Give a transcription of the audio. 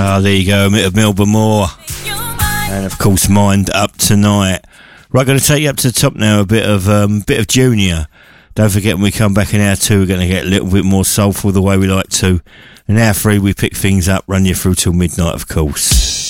There you go, a bit of Melba Moore. And of course, Mind Up Tonight. Right, going to take you up to the top now, a bit of Junior. Don't forget, when we come back in hour 2, we're going to get a little bit more soulful the way we like to. In hour 3, we pick things up, run you through till midnight, of course.